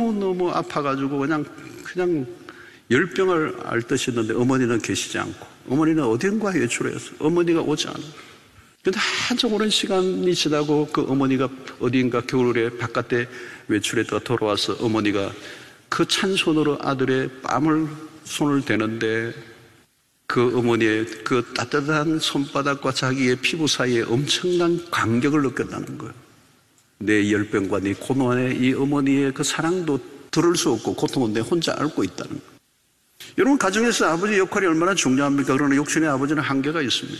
너무너무 아파가지고 그냥 열병을 앓듯이 했는데 어머니는 계시지 않고, 어머니는 어딘가 외출해서 어머니가 오지 않아. 근데 한참 오랜 시간이 지나고 그 어머니가 어딘가 겨울에 바깥에 외출했다가 돌아와서 어머니가 그 찬 손으로 아들의 뺨을 손을 대는데 그 어머니의 그 따뜻한 손바닥과 자기의 피부 사이에 엄청난 간격을 느꼈다는 거예요. 내 열병과 내 고난에 이 어머니의 그 사랑도 들을 수 없고 고통은 내 혼자 앓고 있다는 거예요. 여러분, 가정에서 아버지 역할이 얼마나 중요합니까? 그러나 육신의 아버지는 한계가 있습니다.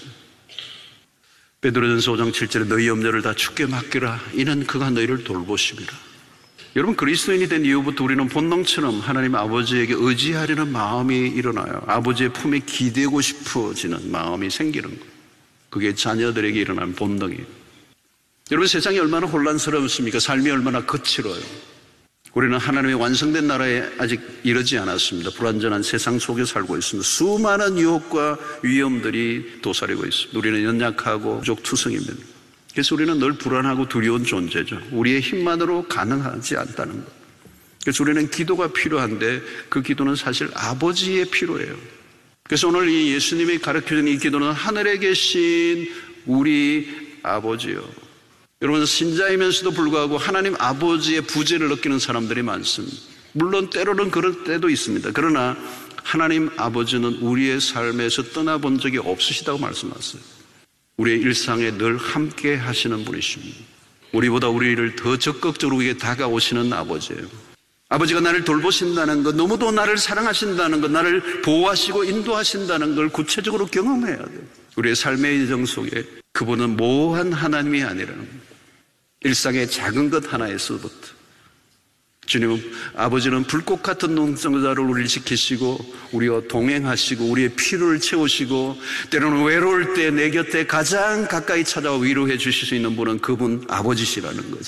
베드로전서 5장 7절에 너희 염려를 다 주께 맡기라. 이는 그가 너희를 돌보심이라. 여러분, 그리스도인이 된 이후부터 우리는 본능처럼 하나님 아버지에게 의지하려는 마음이 일어나요. 아버지의 품에 기대고 싶어지는 마음이 생기는 거예요. 그게 자녀들에게 일어나는 본능이에요. 여러분, 세상이 얼마나 혼란스럽습니까? 삶이 얼마나 거칠어요. 우리는 하나님의 완성된 나라에 아직 이르지 않았습니다. 불완전한 세상 속에 살고 있습니다. 수많은 유혹과 위험들이 도사리고 있습니다. 우리는 연약하고 부족투성입니다. 그래서 우리는 늘 불안하고 두려운 존재죠. 우리의 힘만으로 가능하지 않다는 것. 그래서 우리는 기도가 필요한데 그 기도는 사실 아버지의 필요해요. 그래서 오늘 이 예수님이 가르쳐준 이 기도는 하늘에 계신 우리 아버지요. 여러분, 신자이면서도 불구하고 하나님 아버지의 부재를 느끼는 사람들이 많습니다. 물론 때로는 그럴 때도 있습니다. 그러나 하나님 아버지는 우리의 삶에서 떠나본 적이 없으시다고 말씀하셨어요. 우리의 일상에 늘 함께 하시는 분이십니다. 우리보다 우리를 더 적극적으로 우리에게 다가오시는 아버지예요. 아버지가 나를 돌보신다는 것, 너무도 나를 사랑하신다는 것, 나를 보호하시고 인도하신다는 걸 구체적으로 경험해야 돼요. 우리의 삶의 여정 속에 그분은 모호한 하나님이 아니라는 겁니다. 일상의 작은 것 하나에서부터 주님은, 아버지는 불꽃 같은 눈동자를 우리를 지키시고 우리와 동행하시고 우리의 필요를 채우시고 때로는 외로울 때 내 곁에 가장 가까이 찾아와 위로해 주실 수 있는 분은 그분 아버지시라는 거죠.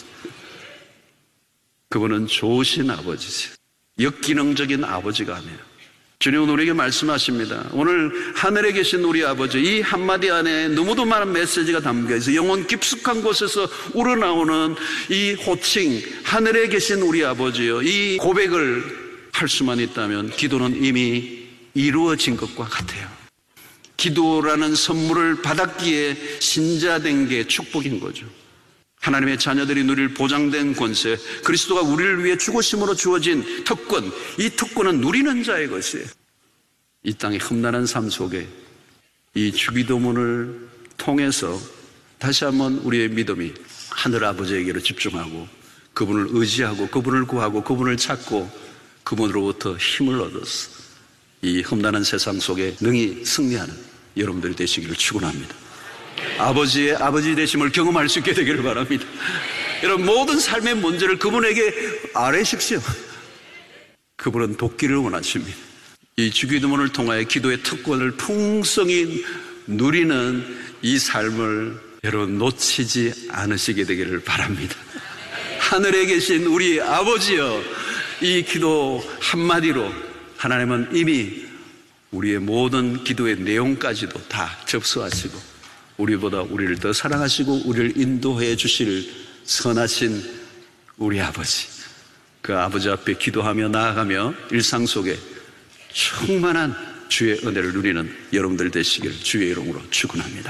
그분은 좋으신 아버지세요. 역기능적인 아버지가 아니에요. 주님은 우리에게 말씀하십니다. 오늘 하늘에 계신 우리 아버지, 이 한마디 안에 너무도 많은 메시지가 담겨 있어요. 영혼 깊숙한 곳에서 우러나오는 이 호칭, 하늘에 계신 우리 아버지요. 이 고백을 할 수만 있다면 기도는 이미 이루어진 것과 같아요. 기도라는 선물을 받았기에 신자된 게 축복인 거죠. 하나님의 자녀들이 누릴 보장된 권세, 그리스도가 우리를 위해 죽으심으로 주어진 특권, 이 특권은 누리는 자의 것이에요. 이 땅의 험난한 삶 속에 이 주기도문을 통해서 다시 한번 우리의 믿음이 하늘 아버지에게로 집중하고 그분을 의지하고 그분을 구하고 그분을 찾고 그분으로부터 힘을 얻어서 이 험난한 세상 속에 능히 승리하는 여러분들이 되시기를 축원합니다. 아버지의 아버지 되심을 경험할 수 있게 되기를 바랍니다. 여러분, 모든 삶의 문제를 그분에게 아뢰십시오. 그분은 돕기를 원하십니다. 이 주기도문을 통하여 기도의 특권을 풍성히 누리는 이 삶을 여러분 놓치지 않으시게 되기를 바랍니다. 하늘에 계신 우리 아버지여, 이 기도 한마디로 하나님은 이미 우리의 모든 기도의 내용까지도 다 접수하시고 우리보다 우리를 더 사랑하시고 우리를 인도해 주실 선하신 우리 아버지, 그 아버지 앞에 기도하며 나아가며 일상 속에 충만한 주의 은혜를 누리는 여러분들 되시길 주의 이름으로 축원합니다.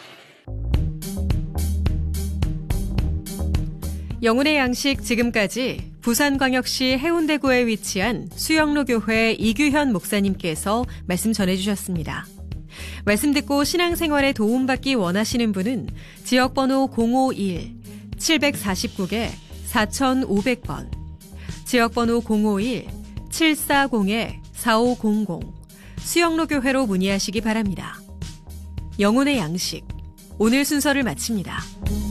영혼의 양식, 지금까지 부산광역시 해운대구에 위치한 수영로교회 이규현 목사님께서 말씀 전해주셨습니다. 말씀 듣고 신앙생활에 도움받기 원하시는 분은 지역번호 051-749-4500번, 지역번호 051-740-4500 수영로교회로 문의하시기 바랍니다. 영혼의 양식, 오늘 순서를 마칩니다.